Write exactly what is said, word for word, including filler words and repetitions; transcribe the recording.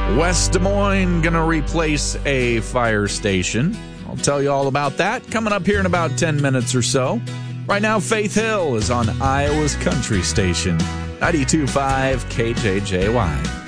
West Des Moines going to replace a fire station. I'll tell you all about that coming up here in about ten minutes or so. Right now, Faith Hill is on Iowa's Country Station, ninety-two point five K J J Y.